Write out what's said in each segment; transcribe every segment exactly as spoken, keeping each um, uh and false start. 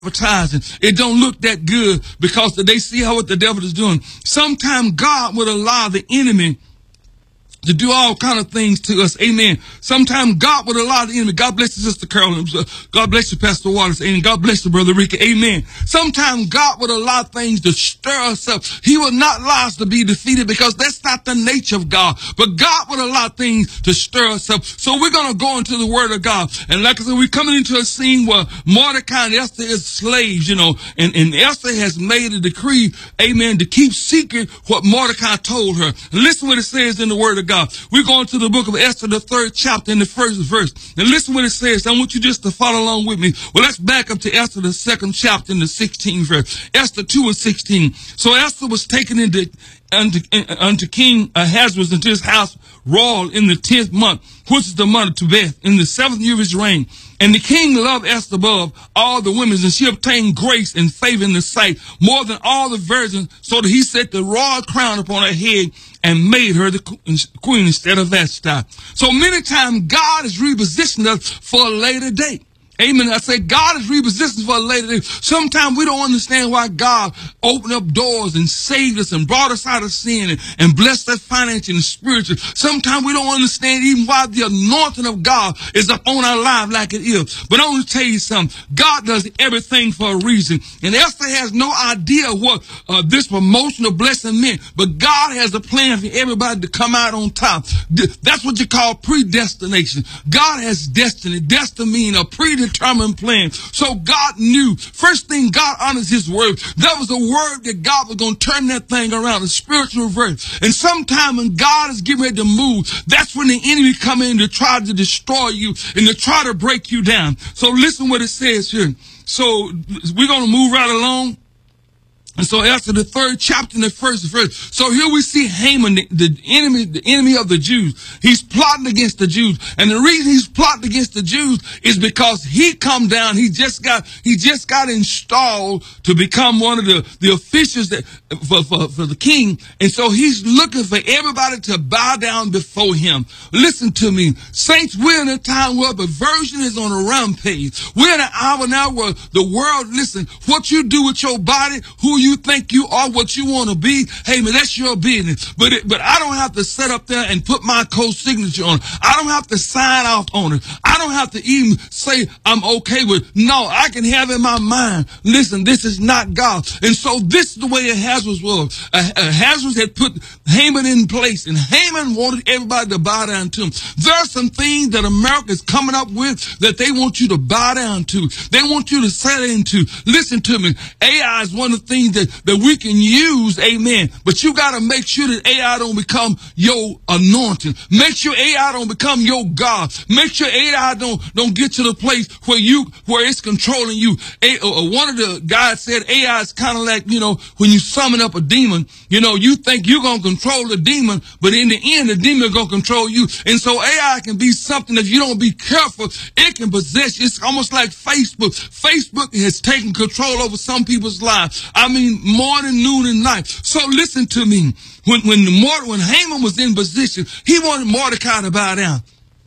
advertising, it don't look that good because they see how what the devil is doing. Sometimes God would allow the enemy to do all kind of things to us. Amen. Sometimes God would allow the enemy. God bless you, Sister Carolyn. God bless you, Pastor Waters. Amen. God bless you, Brother Ricky. Amen. Sometimes God would allow things to stir us up. He will not allow us to be defeated because that's not the nature of God. But God would allow things to stir us up. So we're going to go into the Word of God. And like I said, we're coming into a scene where Mordecai and Esther is slaves, you know, and, and Esther has made a decree, amen, to keep secret what Mordecai told her. And listen what it says in the Word of God. God. We're going to the book of Esther, the third chapter, in the first verse. And listen what it says. I want you just to follow along with me. Well, let's back up to Esther, the second chapter, in the sixteenth verse. Esther two and sixteen. So Esther was taken into unto, unto King Ahasuerus into his house royal in the tenth month, which is the month of Tebeth, in the seventh year of his reign. And the king loved Esther above all the women, and she obtained grace and favor in the sight more than all the virgins, so that he set the royal crown upon her head and made her the queen instead of Vashti. So many times God is repositioning us for a later date. Amen. I say God is repositioning for a later day. Sometimes we don't understand why God opened up doors and saved us and brought us out of sin and, and blessed us financially and spiritually. Sometimes we don't understand even why the anointing of God is upon our life like it is. But I want to tell you something. God does everything for a reason. And Esther has no idea what uh, this promotional blessing meant. But God has a plan for everybody to come out on top. That's what you call predestination. God has destiny. Destiny means a predetermined determined plan. So God knew. First thing, God honors his word. That was a word that God was going to turn that thing around, a spiritual reverse. And sometime when God is getting ready to move, that's when the enemy come in to try to destroy you and to try to break you down. So listen what it says here. So we're going to move right along. And so after the third chapter in the first verse, so here we see Haman, the, the enemy, the enemy of the Jews. He's plotting against the Jews. And the reason he's plotting against the Jews is because he come down, he just got, he just got installed to become one of the, the officials that, for, for, for the king. And so he's looking for everybody to bow down before him. Listen to me. Saints, we're in a time where perversion is on a rampage. We're in an hour now where the world, listen, what you do with your body, who you think you are, what you want to be, hey man, that's your business. But it, but I don't have to set up there and put my co-signature on it. I don't have to sign off on it. I don't have to even say I'm okay with it. No, I can have in my mind, listen, this is not God. And so this is the way Ahasuerus was. Ahasuerus had put Haman in place, and Haman wanted everybody to bow down to him. There are some things that America is coming up with that they want you to bow down to. They want you to settle into. Listen to me. A I is one of the things that, that we can use, amen. But you got to make sure that A I don't become your anointing. Make sure A I don't become your God. Make sure A I don't don't get to the place where you where it's controlling you. A, uh, one of the guys said A I is kind of like, you know, when you summon up a demon, you know, you think you're going to control the demon, but in the end, the demon is going to control you. And so A I can be something, if you don't be careful, it can possess you. It's almost like Facebook. Facebook has taken control over some people's lives. I mean, morning, noon, and night. So listen to me. When when the when Haman was in position, he wanted Mordecai to bow down,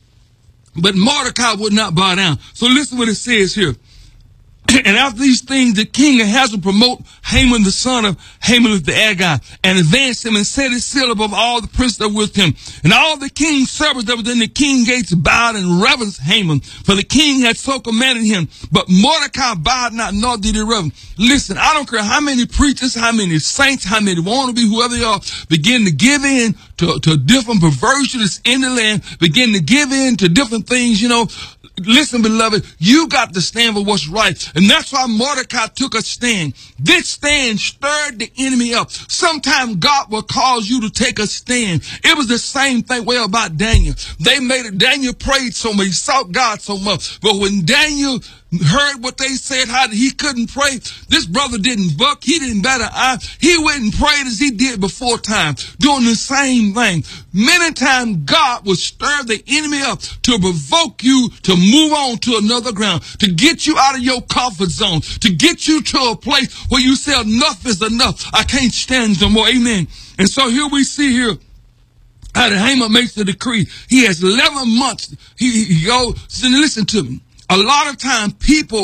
but Mordecai would not bow down. So listen what it says here. And after these things, the king Ahasuerus promote Haman, the son of Haman the Agag, and advanced him and set his seal above all the princes that were with him. And all the king's servants that were in the king's gates bowed and reverenced Haman, for the king had so commanded him. But Mordecai bowed not, nor did he reverence. Listen, I don't care how many preachers, how many saints, how many want to be, whoever they are, begin to give in to, to different perversions in the land, begin to give in to different things, you know. Listen, beloved, you got to stand for what's right. And that's why Mordecai took a stand. This stand stirred the enemy up. Sometimes God will cause you to take a stand. It was the same thing way about Daniel. They made it, Daniel prayed so much, he sought God so much. But when Daniel heard what they said, how he couldn't pray, this brother didn't buck, he didn't bat an eye. He went and prayed as he did before time, doing the same thing. Many times God will stir the enemy up to provoke you to move on to another ground, to get you out of your comfort zone, to get you to a place where you say enough is enough. I can't stand no more. Amen. And so here we see here how the Haman makes the decree. He has eleven months. He, he goes, listen to me. A lot of times people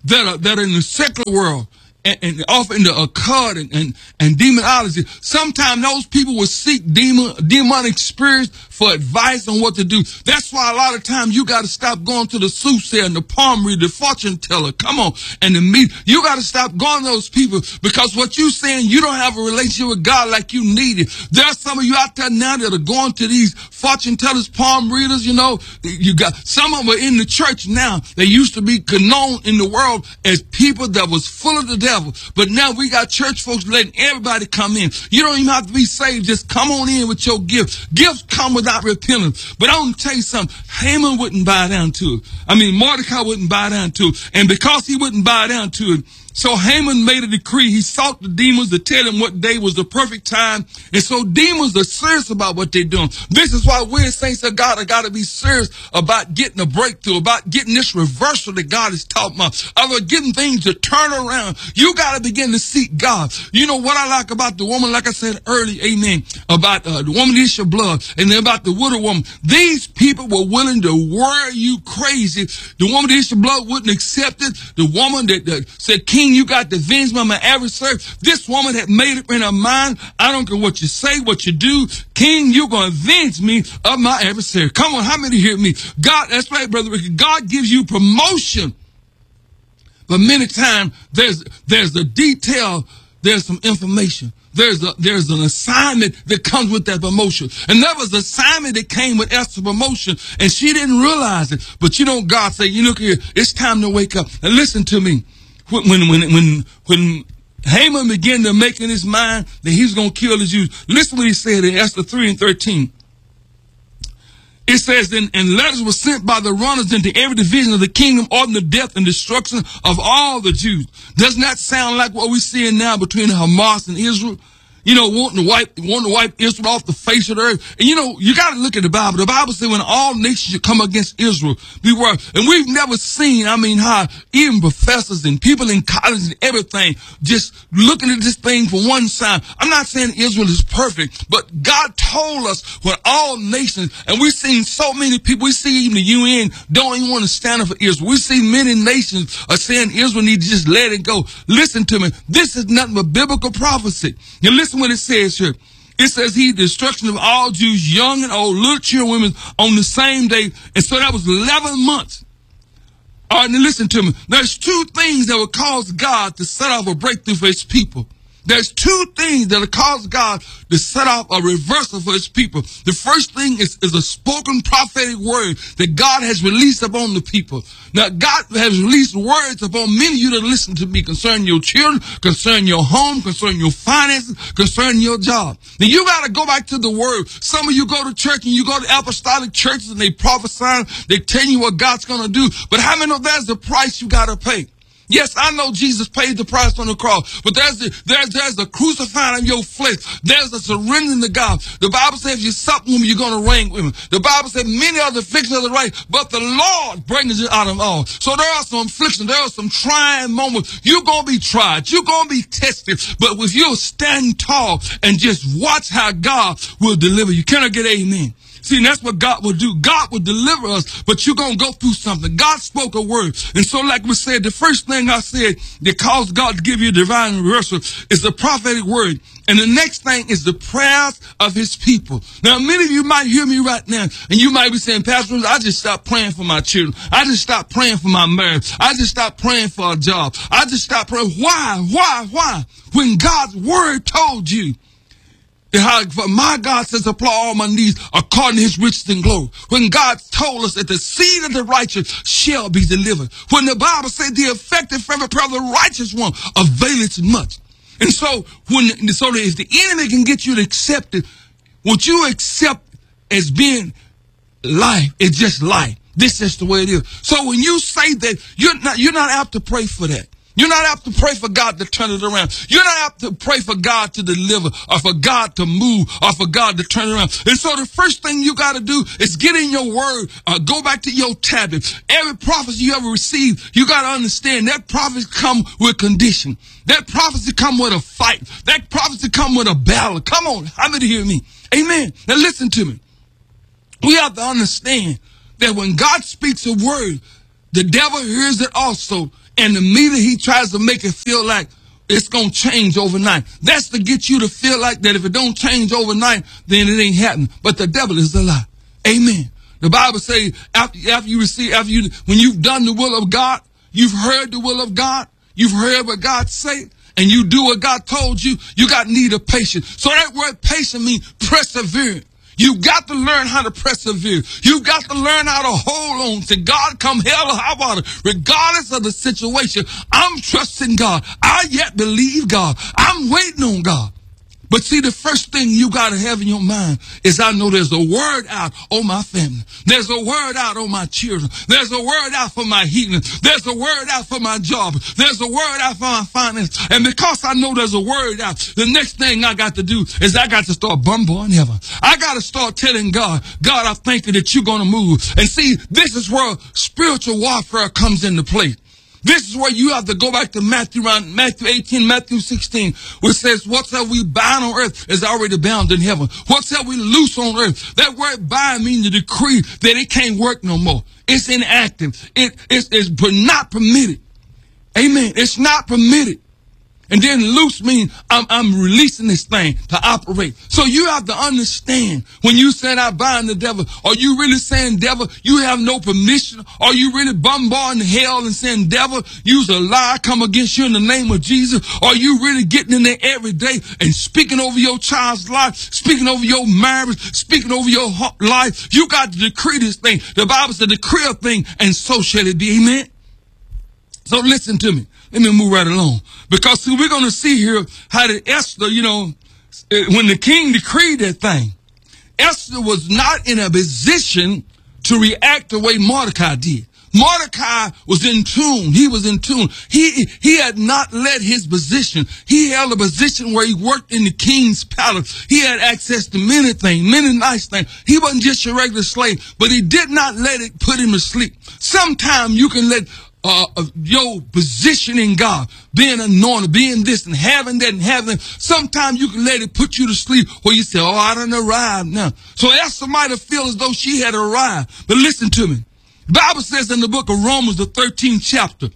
that are, that are in the secular world, and, and often the occult and, and, and demonology, sometimes those people will seek demon, demonic spirits for advice on what to do. That's why a lot of times you got to stop going to the soothsayer and the palm reader, the fortune teller. Come on. And the meat. You got to stop going to those people, because what you saying, you don't have a relationship with God like you need it. There are some of you out there now that are going to these fortune tellers, palm readers, you know. You got some of them are in the church now. They used to be known in the world as people that was full of the devil. But now we got church folks letting everybody come in. You don't even have to be saved. Just come on in with your gift. Gifts come without repentance. But I want to tell you something. Haman wouldn't bow down to it. I mean, Mordecai wouldn't bow down to it. And because he wouldn't bow down to it, so Haman made a decree. He sought the demons to tell him what day was the perfect time. And so demons are serious about what they're doing. This is why we as saints of God have got to be serious about getting a breakthrough, about getting this reversal that God is talking about, about getting things to turn around. You got to begin to seek God. You know what I like about the woman, like I said earlier, amen, about uh, the woman issue of blood, and then about the widow woman. These people were willing to worry you crazy. The woman issue of blood wouldn't accept it. The woman that, that said, King, you got to avenge me on my adversary. This woman had made up in her mind, I don't care what you say, what you do, King, you're going to avenge me of my adversary. Come on, how many hear me? God, that's right, Brother Ricky. God gives you promotion. But many times there's there's a detail, there's some information. There's a, there's an assignment that comes with that promotion. And there was an assignment that came with Esther's promotion, and she didn't realize it. But you know, God said, you look here, it's time to wake up. And listen to me. When, when, when, when, when Haman began to make in his mind that he was going to kill his Jews, listen what he said in Esther three and thirteen. It says, and, and letters were sent by the runners into every division of the kingdom, ordering the death and destruction of all the Jews. Doesn't that sound like what we're seeing now between Hamas and Israel? You know, wanting to wipe, wanting to wipe Israel off the face of the earth. And you know, you got to look at the Bible. The Bible says when all nations should come against Israel, beware. And we've never seen, I mean, how even professors and people in college and everything just looking at this thing from one side. I'm not saying Israel is perfect, but God told us when all nations, and we've seen so many people, we see even the U N don't even want to stand up for Israel. We see many nations are saying Israel needs to just let it go. Listen to me. This is nothing but biblical prophecy. And listen what it says here. It says he, destruction of all Jews, young and old, little children, women, on the same day. And so that was eleven months. All right, now listen to me. There's two things that will cause God to set off a breakthrough for his people. There's two things that will cause God to set off a reversal for his people. The first thing is, is a spoken prophetic word that God has released upon the people. Now, God has released words upon many of you that listen to me concerning your children, concerning your home, concerning your finances, concerning your job. Now, you got to go back to the word. Some of you go to church and you go to apostolic churches and they prophesy, they tell you what God's going to do. But how many know there's the price you got to pay? Yes, I know Jesus paid the price on the cross, but there's the, there's, there's a crucifying of your flesh. There's a surrendering to God. The Bible says if you sup with him, you're going to reign with him. The Bible says many are the afflictions of the right, but the Lord brings you out of all. So there are some afflictions. There are some trying moments. You're going to be tried. You're going to be tested. But if you'll stand tall and just watch how God will deliver you. Can I get amen? See, that's what God will do. God will deliver us, but you're going to go through something. God spoke a word. And so like we said, the first thing I said that caused God to give you a divine reversal is the prophetic word. And the next thing is the prayers of his people. Now, many of you might hear me right now, and you might be saying, Pastor, I just stopped praying for my children. I just stopped praying for my marriage. I just stopped praying for a job. I just stopped praying. Why? Why? Why? When God's word told you, how my God says, supply all my needs according to his riches and glory. When God told us that the seed of the righteous shall be delivered. When the Bible said the effective fervent prayer of the righteous one availeth much. And so when so that if the enemy can get you to accept it, what you accept as being life is just life. This is the way it is. So when you say that, you're not you're not apt to pray for that. You're not apt to pray for God to turn it around. You're not apt to pray for God to deliver or for God to move or for God to turn it around. And so the first thing you got to do is get in your word. Uh, go back to your tablet. Every prophecy you ever received, you got to understand that prophecy come with condition. That prophecy come with a fight. That prophecy come with a battle. Come on. How many hear me? Amen. Now listen to me. We have to understand that when God speaks a word, the devil hears it also. And immediately he tries to make it feel like it's going to change overnight. That's to get you to feel like that if it don't change overnight, then it ain't happening. But the devil is a lie. Amen. The Bible says after, after you receive, after you, when you've done the will of God, you've heard the will of God, you've heard what God say, and you do what God told you, you got need of patience. So that word patient means persevering. You got to learn how to persevere. You got to learn how to hold on to God come hell or high water. Regardless of the situation, I'm trusting God. I yet believe God. I'm waiting on God. But see, the first thing you got to have in your mind is I know there's a word out on my family. There's a word out on my children. There's a word out for my healing. There's a word out for my job. There's a word out for my finance. And because I know there's a word out, the next thing I got to do is I got to start bombarding heaven. I got to start telling God, God, I thank you that you're going to move. And see, this is where spiritual warfare comes into play. This is where you have to go back to Matthew, around Matthew eighteen, Matthew sixteen, which says, whatsoever we bind on earth is already bound in heaven. Whatsoever we loose on earth. That word bind means to decree that it can't work no more. It's inactive. It, it's, it's not permitted. Amen. It's not permitted. And then loose means I'm, I'm releasing this thing to operate. So you have to understand when you said I bind the devil, are you really saying devil, you have no permission? Are you really bombarding hell and saying devil, use a lie, come against you in the name of Jesus? Are you really getting in there every day and speaking over your child's life, speaking over your marriage, speaking over your life? You got to decree this thing. The Bible said decree a thing and so shall it be. Amen. So listen to me. Let me move right along. Because see, we're going to see here how did Esther, you know, when the king decreed that thing, Esther was not in a position to react the way Mordecai did. Mordecai was in tune. He was in tune. He, he had not let his position. He held a position where he worked in the king's palace. He had access to many things, many nice things. He wasn't just a regular slave, but he did not let it put him to sleep. Sometimes you can let Uh, of your position in God, being anointed, being this and having that and having that. Sometimes you can let it put you to sleep where you say, oh, I done arrived now. So Esther might have felt as though she had arrived. But listen to me. The Bible says in the book of Romans, the thirteenth chapter,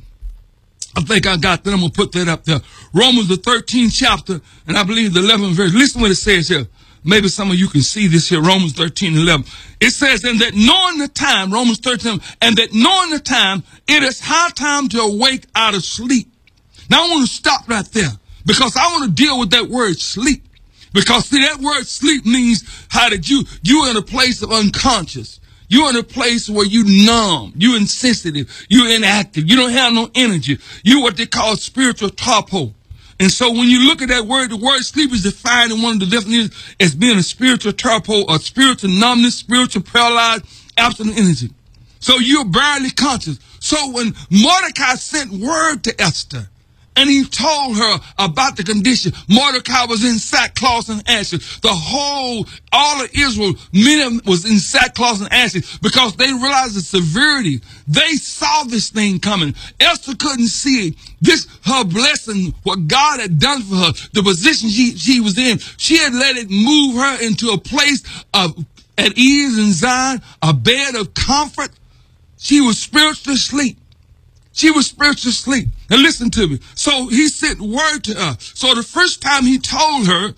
I think I got that. I'm going to put that up there. Romans, the thirteenth chapter, and I believe the eleventh verse. Listen what it says here. Maybe some of you can see this here, Romans thirteen, eleven. It says, and that knowing the time, Romans thirteen, and that knowing the time, it is high time to awake out of sleep. Now I want to stop right there because I want to deal with that word sleep. Because see, that word sleep means how did you, you're in a place of unconscious. You're in a place where you numb, you're insensitive, you're inactive, you don't have no energy. You're what they call spiritual torpor. And so when you look at that word, the word sleep is defined in one of the definitions as being a spiritual torpor, a spiritual numbness, spiritual paralyzed, absent energy. So you're barely conscious. So when Mordecai sent word to Esther and he told her about the condition, Mordecai was in sackcloth and ashes. The whole, all of Israel, many of them was in sackcloth and ashes because they realized the severity. They saw this thing coming. Esther couldn't see it. This, her blessing, what God had done for her, the position she, she was in, she had let it move her into a place of at ease in Zion, a bed of comfort. She was spiritually asleep. She was spiritually asleep. And listen to me. So he sent word to her. So the first time he told her,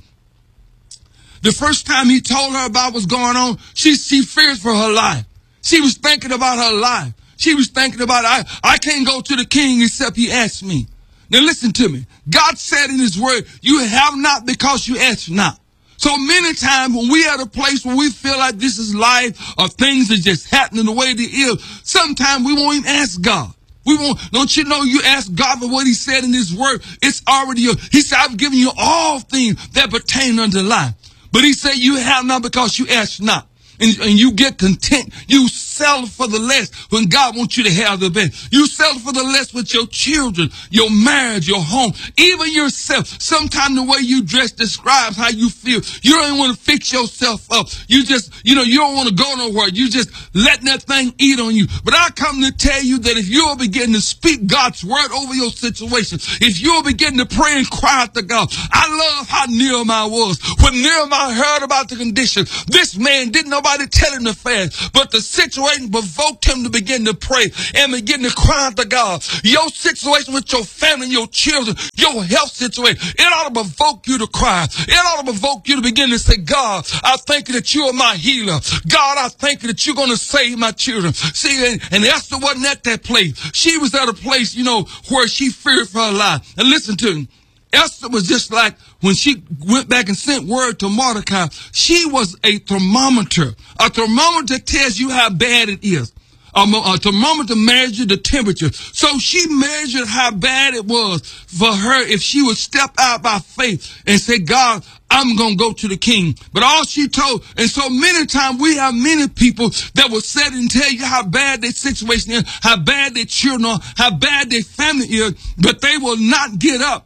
the first time he told her about what's going on, she, she feared for her life. She was thinking about her life. She was thinking about, I, I can't go to the king except he asks me. Now listen to me. God said in his word, you have not because you ask not. So many times when we are at a place where we feel like this is life or things are just happening the way they is, sometimes we won't even ask God. We won't, don't you know you ask God for what he said in his word? It's already, he said, I've given you all things that pertain unto life. But he said you have not because you ask not. And, and you get content. You settle for the less when God wants you to have the best. You settle for the less with your children, your marriage, your home, even yourself. Sometimes the way you dress describes how you feel. You don't even want to fix yourself up. You just, you know, you don't want to go nowhere. You just letting that thing eat on you. But I come to tell you that if you'll begin to speak God's word over your situation, if you'll begin to pray and cry out to God, I love how Nehemiah was. When Nehemiah heard about the condition, this man didn't nobody tell him to fast, but the situation inspiration provoked him to begin to pray and begin to cry out to God. Your situation with your family, your children, your health situation, it ought to provoke you to cry. It ought to provoke you to begin to say, God, I thank you that you are my healer. God, I thank you that you're going to save my children. See, and, and Esther wasn't at that place. She was at a place, you know, where she feared for her life. And listen to me. Esther was just like when she went back and sent word to Mordecai. She was a thermometer. A thermometer tells you how bad it is. A, a thermometer measured the temperature. So she measured how bad it was for her if she would step out by faith and say, God, I'm going to go to the king. But all she told, and so many times we have many people that will sit and tell you how bad their situation is, how bad their children are, how bad their family is, but they will not get up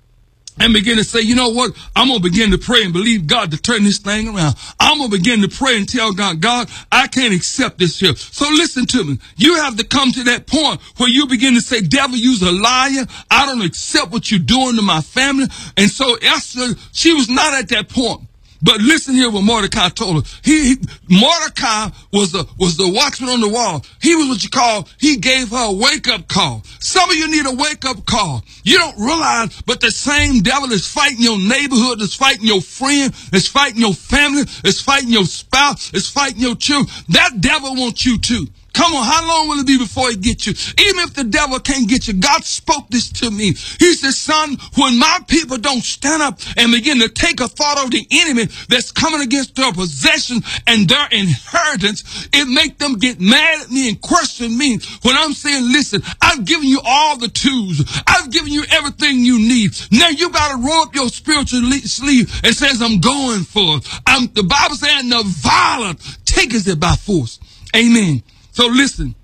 and begin to say, you know what, I'm going to begin to pray and believe God to turn this thing around. I'm going to begin to pray and tell God, God, I can't accept this here. So listen to me. You have to come to that point where you begin to say, devil, you's a liar. I don't accept what you're doing to my family. And so Esther, she was not at that point. But listen here what Mordecai told her. He, he Mordecai was the was the watchman on the wall. He was what you call, he gave her a wake-up call. Some of you need a wake-up call. You don't realize, but the same devil is fighting your neighborhood, is fighting your friend, is fighting your family, is fighting your spouse, is fighting your children. That devil wants you too. Come on, how long will it be before he gets you? Even if the devil can't get you, God spoke this to me. He said, son, when my people don't stand up and begin to take a thought of the enemy that's coming against their possession and their inheritance, it make them get mad at me and question me when I'm saying, listen, I've given you all the tools. I've given you everything you need. Now you got to roll up your spiritual sleeve and says, I'm going for it. I'm, the Bible saying the violent taketh it by force. Amen. So listen,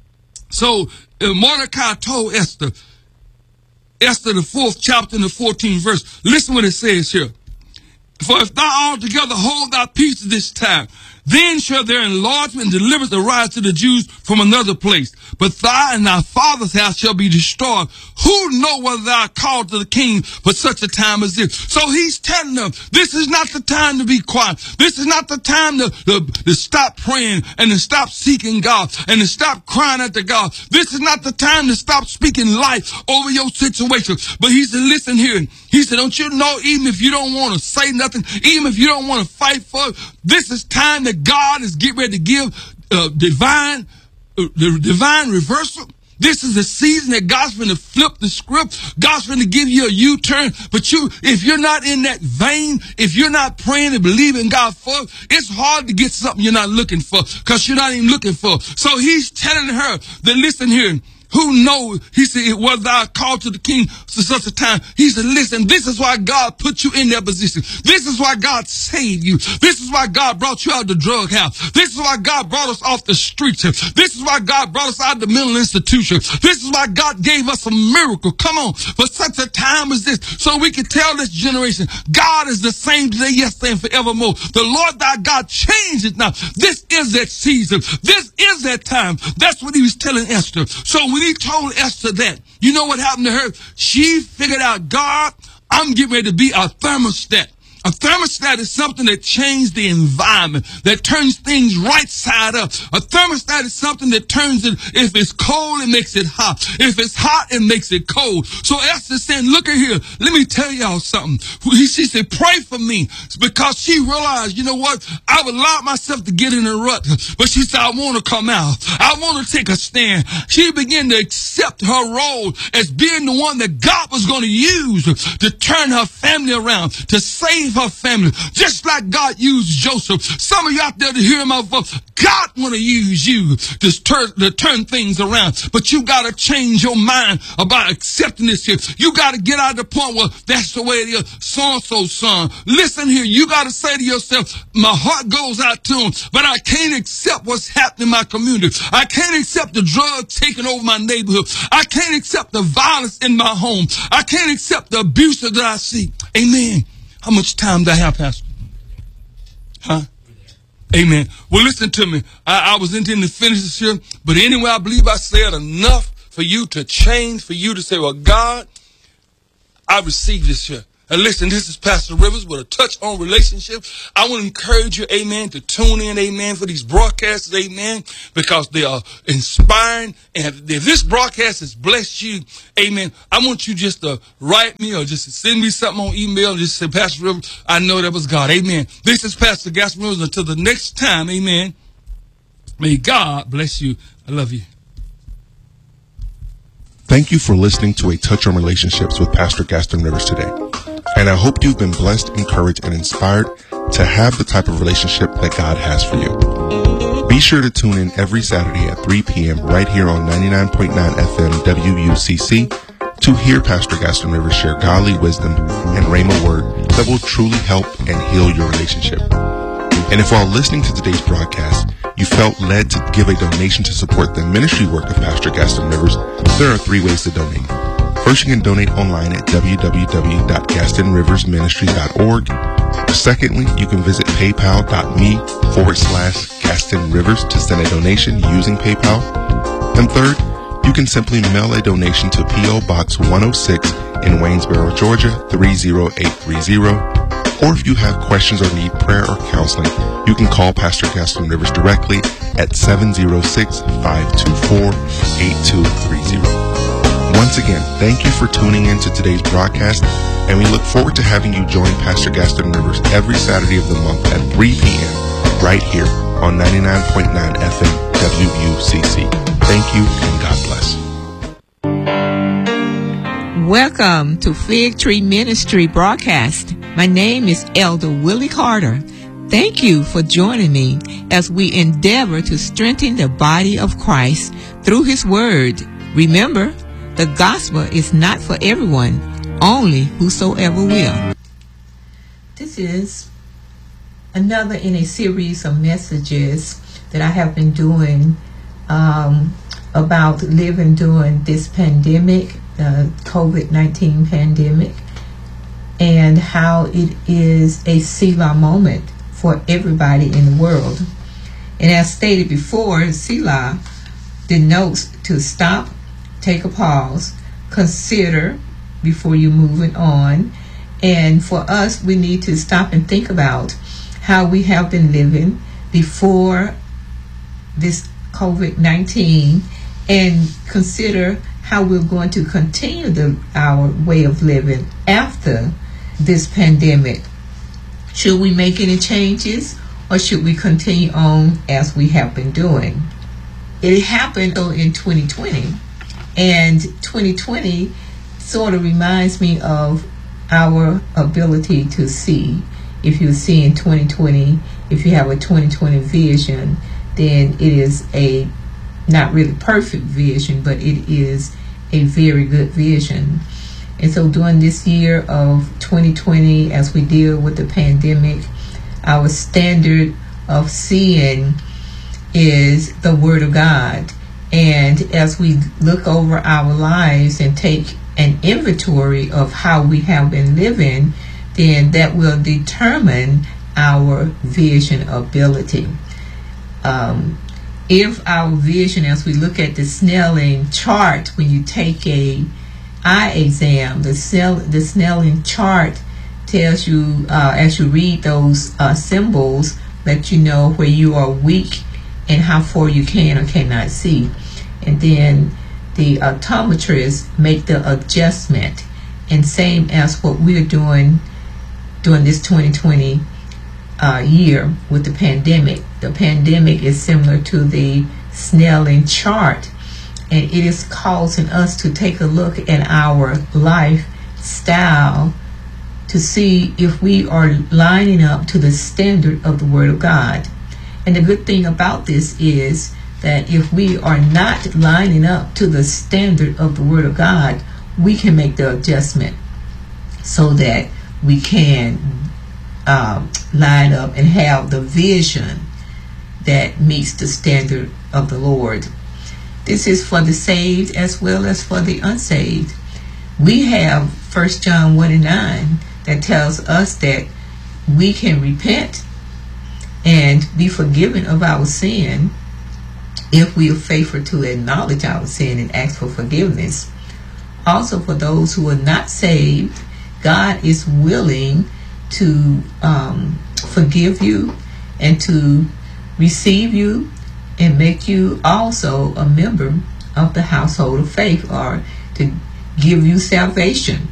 so uh, Mordecai told Esther, Esther, the fourth chapter and the fourteenth verse, listen what it says here. For if thou altogether hold thy peace at this time, then shall their enlargement and deliverance arise to the Jews from another place. But thou and thy father's house shall be destroyed. Who know whether thou art called to the king for such a time as this? So he's telling them, this is not the time to be quiet. This is not the time to, to, to stop praying and to stop seeking God and to stop crying out to God. This is not the time to stop speaking life over your situation. But he said, listen here. He said, don't you know, even if you don't want to say nothing, even if you don't want to fight for it, this is time that God is getting ready to give uh, divine, uh, the divine reversal. This is a season that God's going to flip the script. God's going to give you a U-turn. But you, if you're not in that vein, if you're not praying and believing God for it, it's hard to get something you're not looking for because you're not even looking for. So he's telling her that, listen here, who knows, he said, was thou called to the king to such a time? He said, listen, this is why God put you in that position. This is why God saved you. This is why God brought you out of the drug house. This is why God brought us off the streets. This is why God brought us out of the mental institution. This is why God gave us a miracle. Come on, for such a time as this, so we can tell this generation, God is the same today, yesterday, and forevermore. The Lord thy God changes now. This is that season. This is that time. That's what he was telling Esther. So when he told Esther that, you know what happened to her? She figured out, God, I'm getting ready to be a thermostat. A thermostat is something that changes the environment, that turns things right side up. A thermostat is something that turns it, if it's cold, it makes it hot. If it's hot, it makes it cold. So Esther's saying, look at here, let me tell y'all something. She said, pray for me, because she realized, you know what, I've allowed myself to get in a rut. But she said, I want to come out. I want to take a stand. She began to accept her role as being the one that God was going to use to turn her family around, to save her family, just like God used Joseph. Some of you out there to hear my voice, God want to use you to turn, to turn things around, but you got to change your mind about accepting this here. You got to get out of the point where that's the way it is. So-and-so son, listen here, you got to say to yourself, my heart goes out to him, but I can't accept what's happening in my community. I can't accept the drugs taking over my neighborhood. I can't accept the violence in my home. I can't accept the abuse that I see. Amen. How much time do I have, Pastor? Huh? Amen. Well, listen to me. I, I was intending to finish this here, but anyway, I believe I said enough for you to change, for you to say, well, God, I received this here. And listen, this is Pastor Rivers with a touch on relationship. I want to encourage you, amen, to tune in, amen, for these broadcasts, amen, because they are inspiring. And if this broadcast has blessed you, amen, I want you just to write me or just to send me something on email and just say, Pastor Rivers, I know that was God. Amen. This is Pastor Gaston Rivers. Until the next time, amen, may God bless you. I love you. Thank you for listening to A Touch on Relationships with Pastor Gaston Rivers today. And I hope you've been blessed, encouraged, and inspired to have the type of relationship that God has for you. Be sure to tune in every Saturday at three p.m. right here on ninety-nine point nine F M W U C C to hear Pastor Gaston Rivers share godly wisdom and rhema word that will truly help and heal your relationship. And if while listening to today's broadcast, you felt led to give a donation to support the ministry work of Pastor Gaston Rivers, there are three ways to donate. First, you can donate online at w w w dot gaston rivers ministries dot org. Secondly, you can visit paypal.me forward slash Gaston Rivers to send a donation using PayPal. And third, you can simply mail a donation to P O Box one oh six in Waynesboro, Georgia, three oh eight three oh. Or if you have questions or need prayer or counseling, you can call Pastor Gaston Rivers directly at seven oh six, five two four, eight two three oh. Once again, thank you for tuning in to today's broadcast, and we look forward to having you join Pastor Gaston Rivers every Saturday of the month at three p.m. right here on ninety-nine point nine F M W U C C. Thank you, and God bless. Welcome to Fig Tree Ministry broadcast. My name is Elder Willie Carter. Thank you for joining me as we endeavor to strengthen the body of Christ through His Word. Remember, the gospel is not for everyone, only whosoever will. This is another in a series of messages that I have been doing um, about living during this pandemic, the covid nineteen pandemic, and how it is a Selah moment for everybody in the world. And as stated before, Selah denotes to stop, take a pause, consider before you're moving on. And for us, we need to stop and think about how we have been living before this covid nineteen and consider how we're going to continue the, our way of living after this pandemic. Should we make any changes, or should we continue on as we have been doing? It happened in twenty twenty, and twenty twenty sort of reminds me of our ability to see. If you see in twenty twenty, if you have a twenty twenty vision, then it is a not really perfect vision, but it is a very good vision. And so during this year of twenty twenty, as we deal with the pandemic, our standard of seeing is the Word of God. And as we look over our lives and take an inventory of how we have been living, then that will determine our vision ability. Um, if our vision, as we look at the Snelling chart, when you take a eye exam, the Snell, the Snelling chart tells you, uh, as you read those uh, symbols, let you know where you are weak and how far you can or cannot see. And then the optometrists make the adjustment, and same as what we're doing during this twenty twenty uh, year with the pandemic. The pandemic is similar to the Snelling chart, and it is causing us to take a look at our lifestyle to see if we are lining up to the standard of the Word of God. And the good thing about this is that if we are not lining up to the standard of the Word of God, we can make the adjustment so that we can um, line up and have the vision that meets the standard of the Lord. This is for the saved as well as for the unsaved. We have First John one and nine that tells us that we can repent and be forgiven of our sin if we are faithful to acknowledge our sin and ask for forgiveness. Also, for those who are not saved, God is willing to um, forgive you and to receive you and make you also a member of the household of faith, or to give you salvation.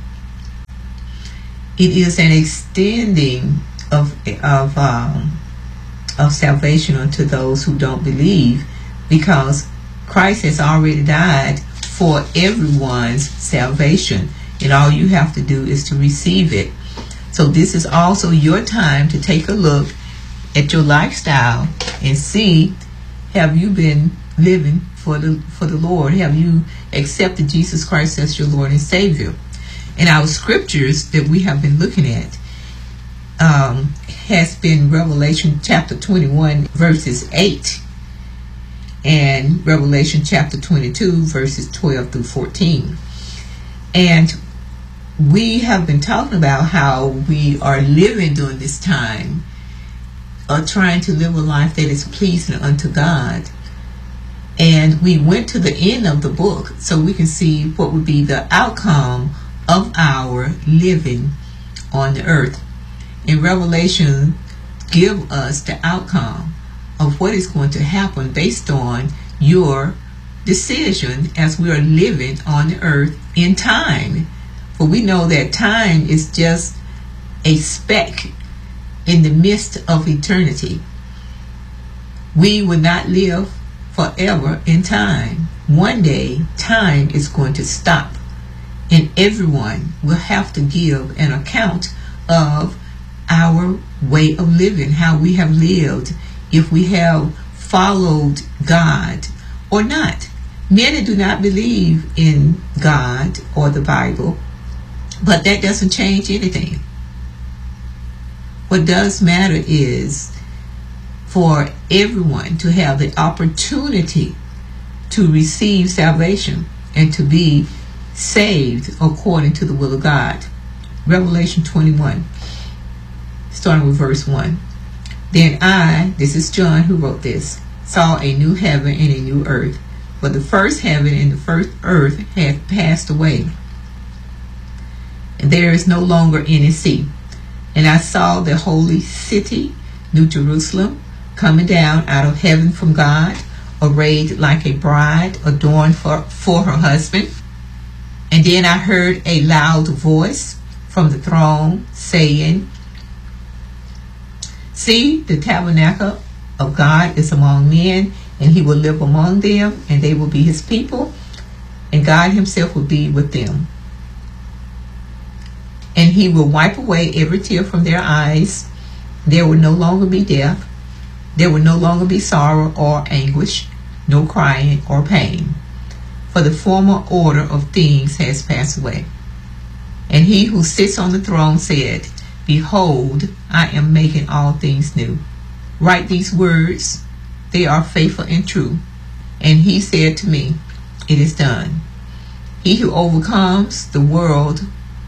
It is an extending of of um, of salvation unto those who don't believe, because Christ has already died for everyone's salvation, and all you have to do is to receive it. So this is also your time to take a look at your lifestyle and see, have you been living for the for the Lord? Have you accepted Jesus Christ as your Lord and Savior? And our scriptures that we have been looking at um, has been Revelation chapter twenty-one, verses eight, and Revelation chapter twenty-two, verses twelve through fourteen. And we have been talking about how we are living during this time, or trying to live a life that is pleasing unto God. And we went to the end of the book so we can see what would be the outcome of our living on the earth. And Revelation give us the outcome of what is going to happen based on your decision as we are living on the earth in time. For we know that time is just a speck in the midst of eternity. We will not live forever in time. One day, time is going to stop, and everyone will have to give an account of our way of living, how we have lived, if we have followed God or not. Many do not believe in God or the Bible, but that doesn't change anything. What does matter is for everyone to have the opportunity to receive salvation and to be saved according to the will of God. Revelation twenty-one, starting with verse one. Then I, this is John who wrote this, saw a new heaven and a new earth, for the first heaven and the first earth had passed away, and there is no longer any sea. And I saw the holy city, New Jerusalem, coming down out of heaven from God, arrayed like a bride adorned for, for her husband. And then I heard a loud voice from the throne saying, see, the tabernacle of God is among men, and he will live among them, and they will be his people, and God himself will be with them. And he will wipe away every tear from their eyes. There will no longer be death. There will no longer be sorrow or anguish, no crying or pain. For the former order of things has passed away. And he who sits on the throne said, behold, I am making all things new. Write these words, they are faithful and true. And he said to me, it is done. He who overcomes the world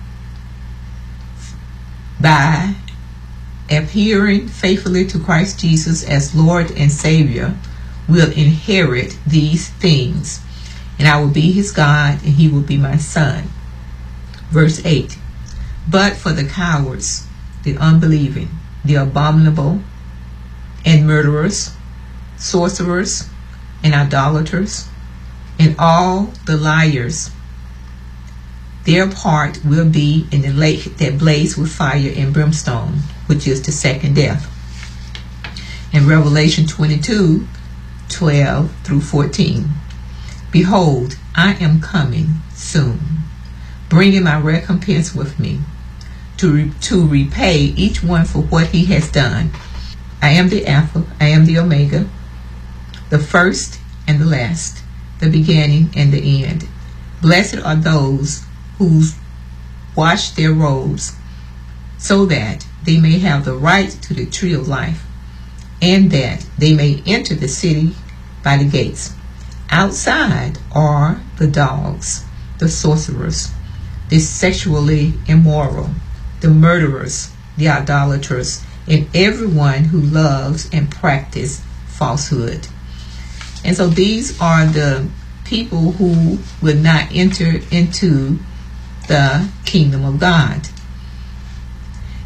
by adhering faithfully to Christ Jesus as Lord and Savior will inherit these things, and I will be his God, and he will be my son. Verse eight. But for the cowards, the unbelieving, the abominable, and murderers, sorcerers, and idolaters, and all the liars, their part will be in the lake that blazes with fire and brimstone, which is the second death. In Revelation twenty-two, twelve through fourteen. Behold, I am coming soon, bringing my recompense with me, to, re- to repay each one for what he has done. I am the Alpha, I am the Omega, the first and the last, the beginning and the end. Blessed are those who wash their robes, so that they may have the right to the tree of life, and that they may enter the city by the gates. Outside are the dogs, the sorcerers, the sexually immoral, the murderers, the idolaters, and everyone who loves and practices falsehood. And so these are the people who will not enter into the kingdom of God.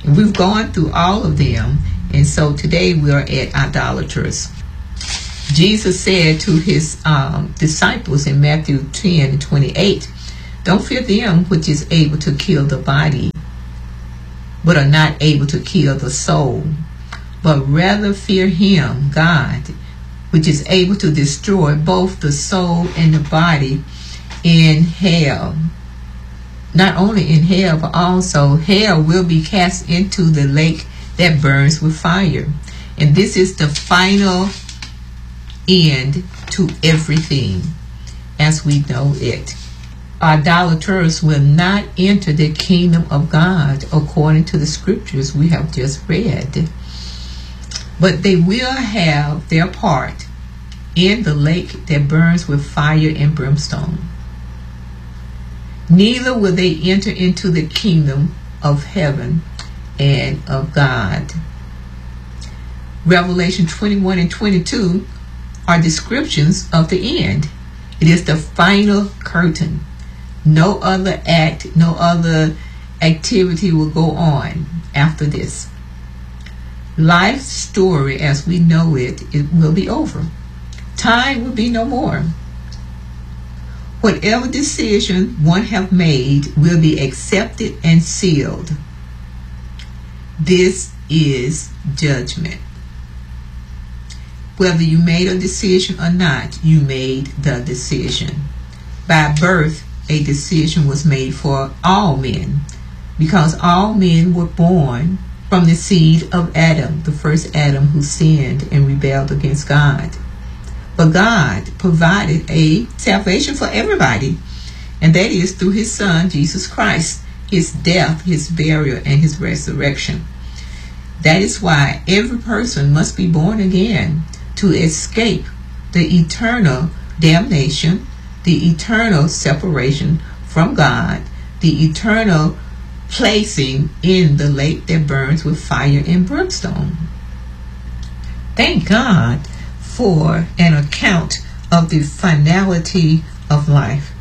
And we've gone through all of them. And so today we are at idolaters. Jesus said to his um, disciples in Matthew ten and twenty-eight, don't fear them which is able to kill the body, but are not able to kill the soul, but rather fear him, God, which is able to destroy both the soul and the body in hell. Not only in hell, but also hell will be cast into the lake that burns with fire. And this is the final end to everything as we know it. Idolaters will not enter the kingdom of God according to the scriptures we have just read. But they will have their part in the lake that burns with fire and brimstone. Neither will they enter into the kingdom of heaven and of God. Revelation twenty-one and twenty-two are descriptions of the end. It is the final curtain. No other act, no other activity will go on after this. Life's story as we know it, it will be over. Time will be no more. Whatever decision one have made will be accepted and sealed. This is judgment. Whether you made a decision or not, you made the decision. By birth, a decision was made for all men, because all men were born from the seed of Adam, the first Adam who sinned and rebelled against God. But God provided a salvation for everybody, and that is through his Son, Jesus Christ, his death, his burial, and his resurrection. That is why every person must be born again to escape the eternal damnation, the eternal separation from God, the eternal placing in the lake that burns with fire and brimstone. Thank God for an account of the finality of life.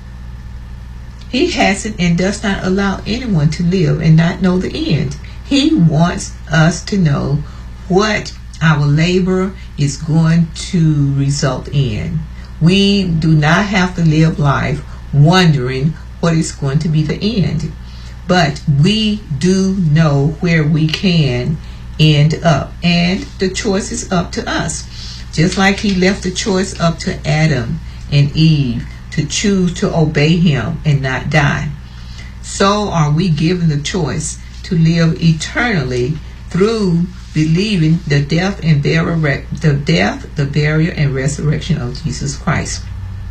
He hasn't and does not allow anyone to live and not know the end. He wants us to know what our labor is going to result in. We do not have to live life wondering what is going to be the end. But we do know where we can end up. And the choice is up to us. Just like he left the choice up to Adam and Eve to choose to obey him and not die, so are we given the choice to live eternally through believing the death and burial, the death, the burial, and resurrection of Jesus Christ.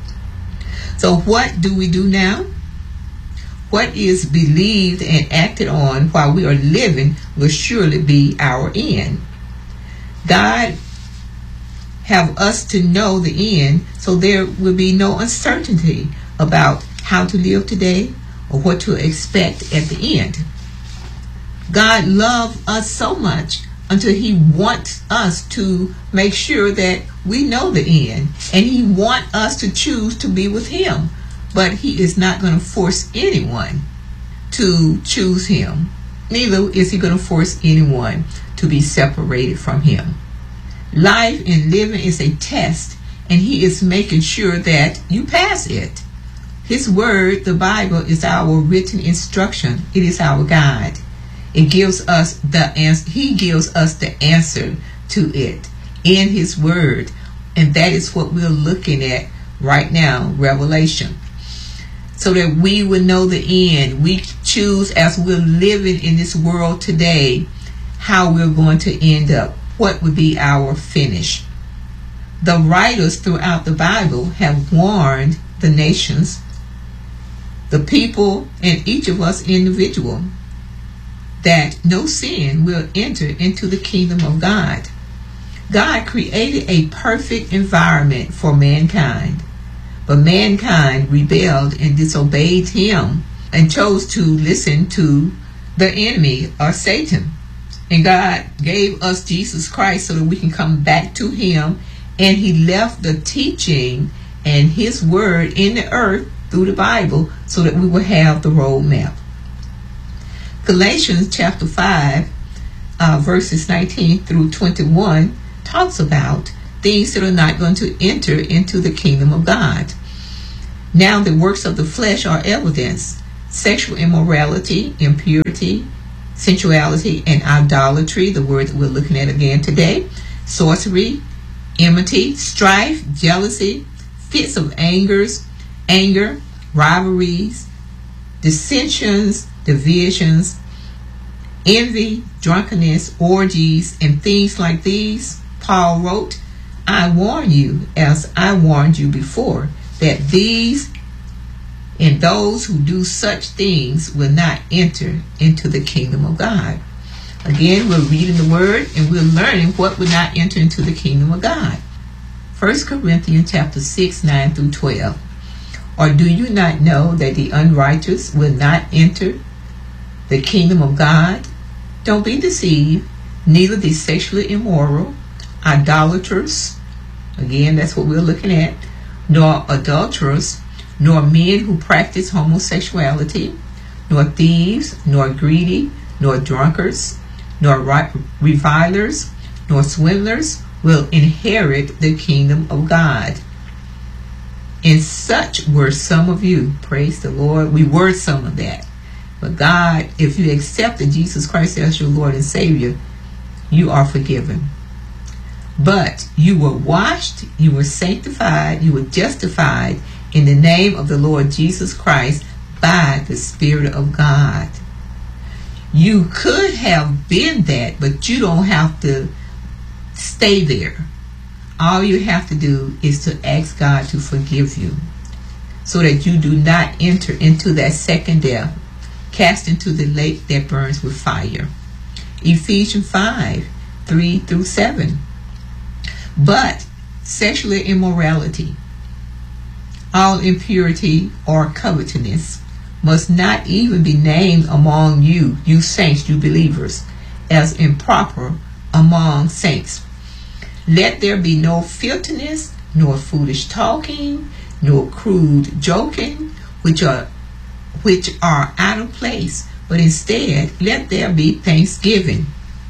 So what do we do now? What is believed and acted on while we are living will surely be our end. God have us to know the end, so there will be no uncertainty about how to live today or what to expect at the end. God loved us so much until he wants us to make sure that we know the end, and he wants us to choose to be with him. But he is not going to force anyone to choose him. Neither is he going to force anyone to be separated from him. Life and living is a test, and he is making sure that you pass it. His word, the Bible, is our written instruction. It is our guide. It gives us the answer. He gives us the answer to it in his word. And that is what we're looking at right now, Revelation. So that we will know the end. We choose, as we're living in this world today, how we're going to end up. What would be our finish? The writers throughout the Bible have warned the nations, the people, and each of us individual, that no sin will enter into the kingdom of God. God created a perfect environment for mankind, but mankind rebelled and disobeyed him and chose to listen to the enemy or Satan. And God gave us Jesus Christ so that we can come back to him, and he left the teaching and his word in the earth through the Bible so that we will have the roadmap. Galatians chapter five, uh, verses nineteen through twenty-one talks about things that are not going to enter into the kingdom of God. Now the works of the flesh are evidence: sexual immorality, impurity, sensuality, and idolatry, the word that we're looking at again today, sorcery, enmity, strife, jealousy, fits of angers, anger, rivalries, dissensions, divisions, envy, drunkenness, orgies, and things like these. Paul wrote, I warn you, as I warned you before, that these and those who do such things will not enter into the kingdom of God. Again, we're reading the word and we're learning what will not enter into the kingdom of God. First Corinthians chapter six, nine through twelve. Or do you not know that the unrighteous will not enter the kingdom of God? Don't be deceived. Neither the sexually immoral, idolaters, again, that's what we're looking at, nor adulterers, nor men who practice homosexuality, nor thieves, nor greedy, nor drunkards, nor revilers, nor swindlers will inherit the kingdom of God. And such were some of you. Praise the Lord. We were some of that. But God, if you accepted Jesus Christ as your Lord and Savior, you are forgiven. But you were washed, you were sanctified, you were justified in the name of the Lord Jesus Christ by the Spirit of God. You could have been that, but you don't have to stay there. All you have to do is to ask God to forgive you so that you do not enter into that second death, cast into the lake that burns with fire. Ephesians five, three through seven. But sexual immorality, all impurity or covetousness must not even be named among you, you saints, you believers, as improper among saints. Let there be no filthiness, nor foolish talking, nor crude joking, which are which are out of place, but instead let there be thanksgiving.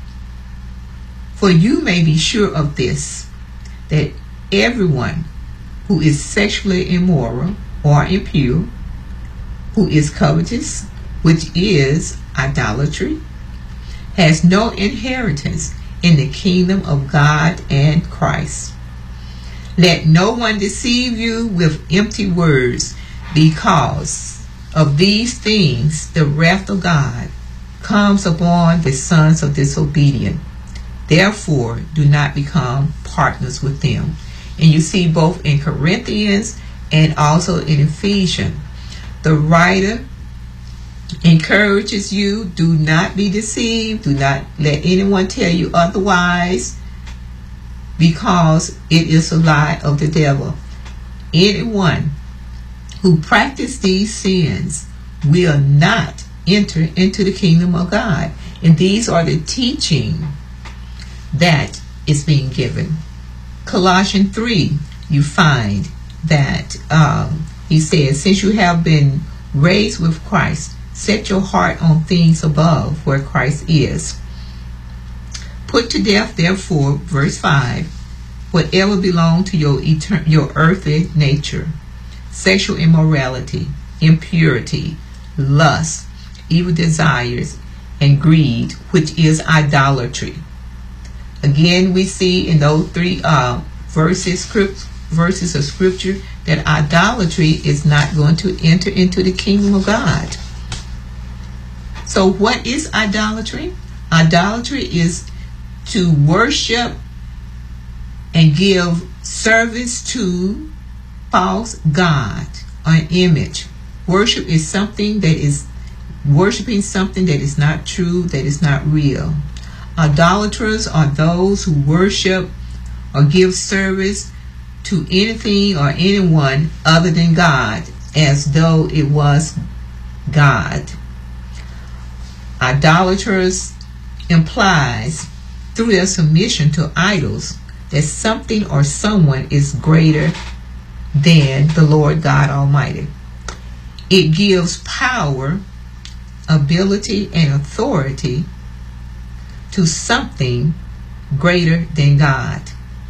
For you may be sure of this, that everyone who is sexually immoral or impure, who is covetous, which is idolatry, has no inheritance in the kingdom of God and Christ. Let no one deceive you with empty words, because of these things the wrath of God comes upon the sons of disobedience. Therefore, do not become partners with them. And you see both in Corinthians and also in Ephesians, the writer encourages you, do not be deceived, do not let anyone tell you otherwise, because it is a lie of the devil. Anyone who practices these sins will not enter into the kingdom of God. And these are the teaching that is being given. Colossians three, you find that um, he says, since you have been raised with Christ, set your heart on things above, where Christ is. Put to death, therefore, verse five, whatever belongs to your etern- your earthly nature: sexual immorality, impurity, lust, evil desires, and greed, which is idolatry. Again, we see in those three uh, verses, script, verses of scripture that idolatry is not going to enter into the kingdom of God. So what is idolatry? Idolatry is to worship and give service to false god or an image. Worship is something that is worshiping something that is not true, that is not real. Idolaters are those who worship or give service to anything or anyone other than God, as though it was God. Idolaters implies through their submission to idols that something or someone is greater than the Lord God Almighty. It gives power ability, and authority to something greater than God.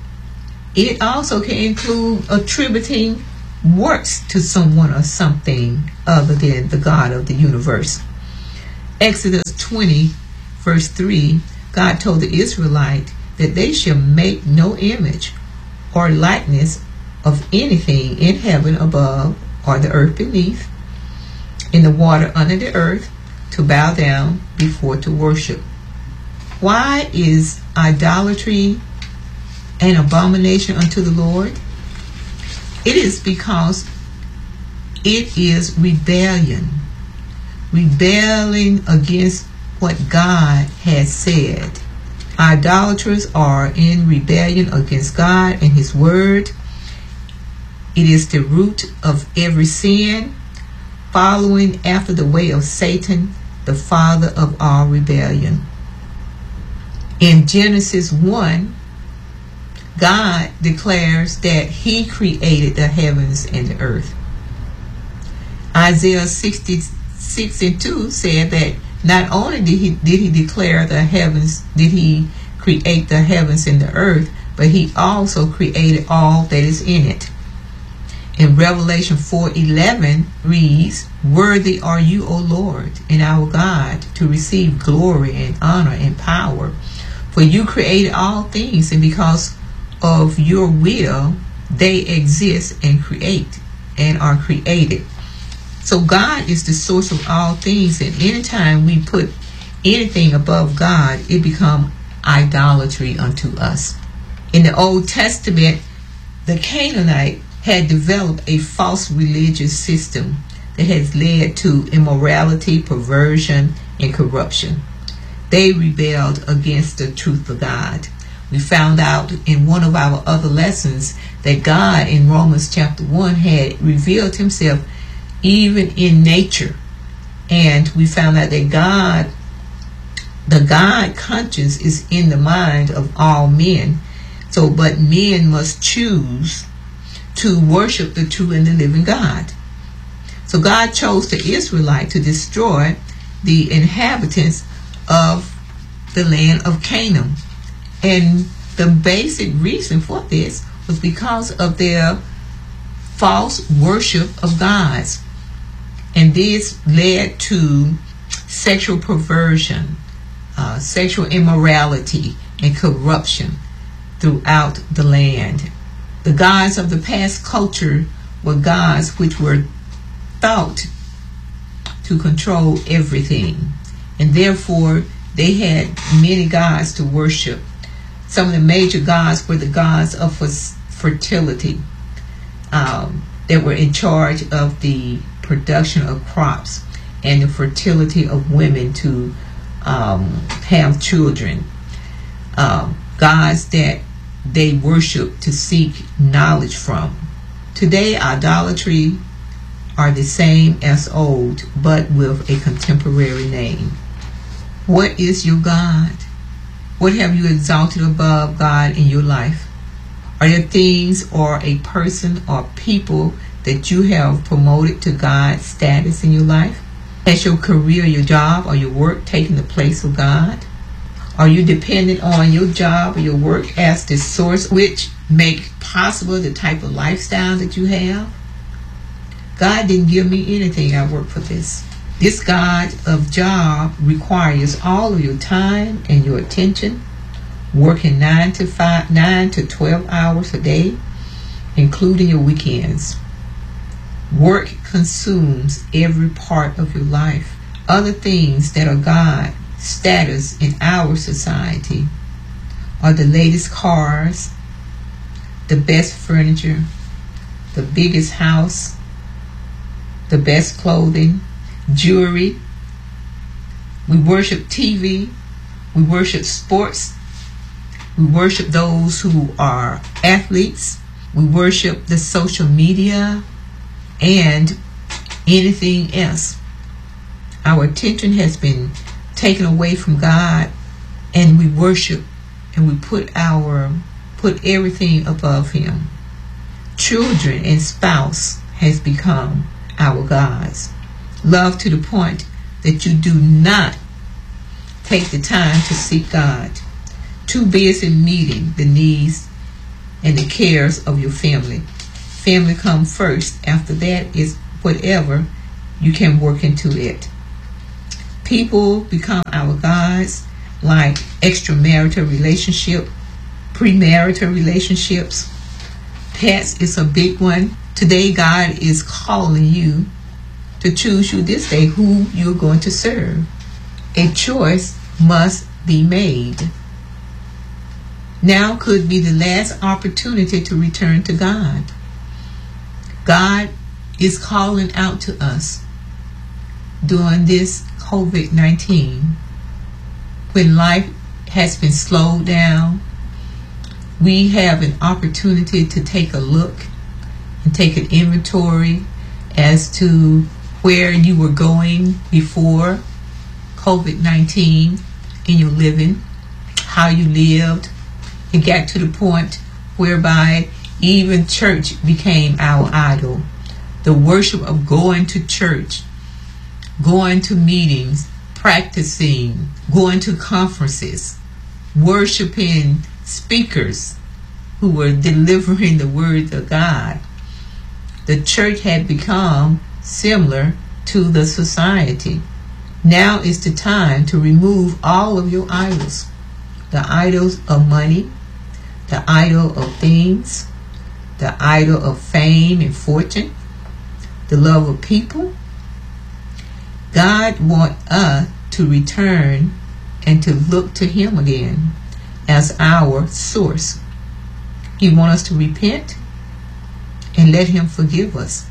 It also can include attributing works to someone or something other than the God of the universe. Exodus twenty, verse three, God told the Israelites that they shall make no image or likeness of anything in heaven above or the earth beneath, in the water under the earth, to bow down before, to worship. Why is idolatry an abomination unto the Lord? It is because it is rebellion. Rebelling against what God has said. Idolaters are in rebellion against God and His Word. It is the root of every sin, following after the way of Satan, the father of all rebellion. In Genesis one, God declares that He created the heavens and the earth. Isaiah sixty-six and two said that not only did he did he declare the heavens, did He create the heavens and the earth, but He also created all that is in it. In Revelation four eleven reads, "Worthy are you, O Lord, and our God, to receive glory and honor and power. For you created all things, and because of your will, they exist and create and are created." So God is the source of all things, and anytime we put anything above God, it becomes idolatry unto us. In the Old Testament, the Canaanite had developed a false religious system that has led to immorality, perversion, and corruption. They rebelled against the truth of God. We found out in one of our other lessons that God in Romans chapter one had revealed Himself even in nature. And we found out that God, the God conscience is in the mind of all men. So, but men must choose to worship the true and the living God. So God chose the Israelites to destroy the inhabitants of the land of Canaan. And the basic reason for this was because of their false worship of gods. And this led to sexual perversion, uh, sexual immorality, and corruption throughout the land. The gods of the past culture were gods which were thought to control everything, and therefore they had many gods to worship. Some of the major gods were the gods of fertility, um, that were in charge of the production of crops and the fertility of women to um, have children. Um, gods that they worship to seek knowledge from. Today, idolatry are the same as old, but with a contemporary name. What is your God? What have you exalted above God in your life? Are there things or a person or people that you have promoted to God's status in your life? Has your career, your job, or your work taken the place of God? Are you dependent on your job or your work as the source which make possible the type of lifestyle that you have? God didn't give me anything. I work for this. This God of job requires all of your time and your attention, working nine to five, nine to twelve hours a day, including your weekends. Work consumes every part of your life. Other things that are God status in our society are the latest cars, the best furniture, the biggest house, the best clothing, jewelry. We worship T V. We worship sports. We worship those who are athletes. We worship the social media and anything else. Our attention has been taken away from God, and we worship and we put our put everything above Him. Children and spouse has become our gods. Love to the point that you do not take the time to seek God. Too busy meeting the needs and the cares of your family. Family come first. After that is whatever you can work into it. People become our gods, like extramarital relationship, premarital relationships. Pets is a big one. Today, God is calling you to choose you this day who you're going to serve. A choice must be made. Now could be the last opportunity to return to God. God is calling out to us during this covid nineteen, when life has been slowed down. We have an opportunity to take a look and take an inventory as to where you were going before covid nineteen in your living, how you lived. It got to the point whereby even church became our idol. The worship of going to church, going to meetings, practicing, going to conferences, worshiping speakers who were delivering the word of God. The church had become similar to the society. Now is the time to remove all of your idols. The idols of money, the idol of things, the idol of fame and fortune, the love of people. God wants us to return and to look to Him again as our source. He wants us to repent and let Him forgive us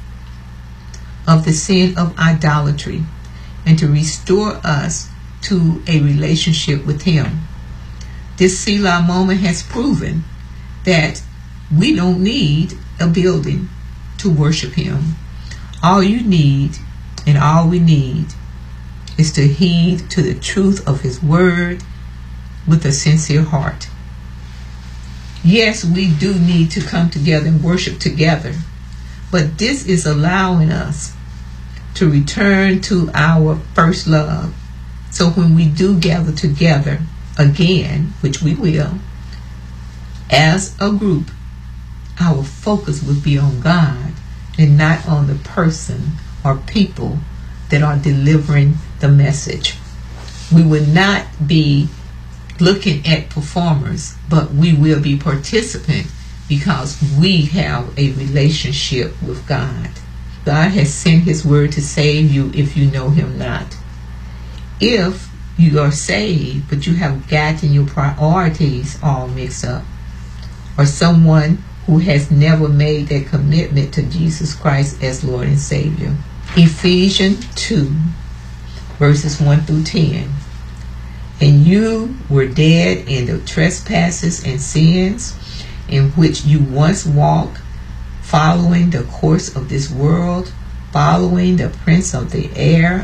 of the sin of idolatry and to restore us to a relationship with Him. This Selah moment has proven that we don't need a building to worship Him. All you need and all we need is to heed to the truth of His word with a sincere heart. Yes, we do need to come together and worship together, but this is allowing us to return to our first love. So when we do gather together again, which we will, as a group, our focus will be on God and not on the person or people that are delivering the message. We will not be looking at performers, but we will be participants because we have a relationship with God. God has sent His word to save you if you know Him not. If you are saved, but you have gotten your priorities all mixed up, or someone who has never made that commitment to Jesus Christ as Lord and Savior. Ephesians two, verses one through ten. And you were dead in the trespasses and sins in which you once walked, following the course of this world, following the prince of the air,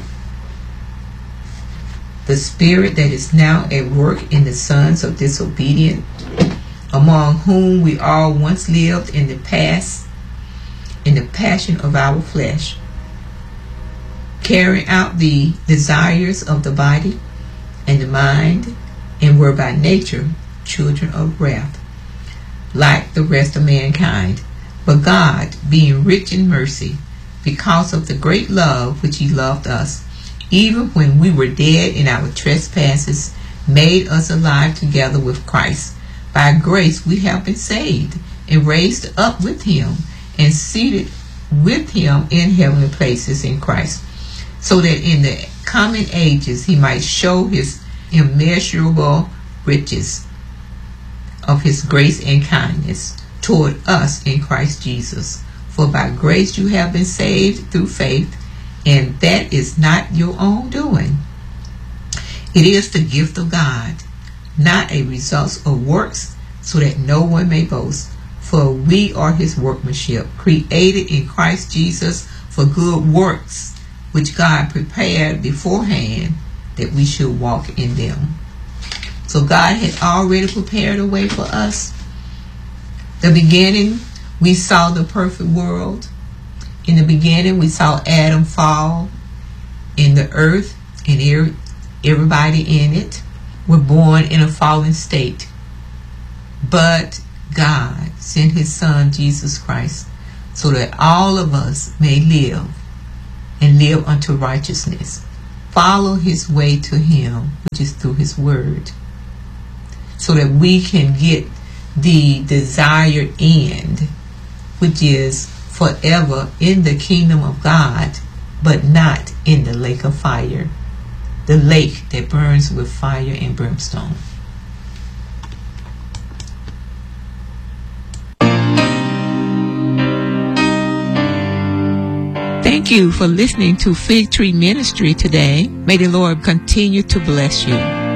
the spirit that is now at work in the sons of disobedience, among whom we all once lived in the past, in the passion of our flesh, carrying out the desires of the body and the mind, and were by nature children of wrath, like the rest of mankind. But God, being rich in mercy, because of the great love which He loved us, even when we were dead in our trespasses, made us alive together with Christ. By grace we have been saved, and raised up with Him, and seated with Him in heavenly places in Christ, so that in the coming ages He might show His immeasurable riches of His grace and kindness toward us in Christ Jesus. For by grace you have been saved through faith, and that is not your own doing. It is the gift of God, not a result of works, so that no one may boast. For we are His workmanship, created in Christ Jesus for good works, which God prepared beforehand that we should walk in them. So God had already prepared a way for us. The beginning, we saw the perfect world. In the beginning, we saw Adam fall in the earth, and er- everybody in it were born in a fallen state. But God sent his son, Jesus Christ, so that all of us may live and live unto righteousness. Follow his way to him, which is through his word, so that we can get the desired end, which is forever in the kingdom of God, but not in the lake of fire, the lake that burns with fire and brimstone. Thank you for listening to Fig Tree Ministry today. May the Lord continue to bless you.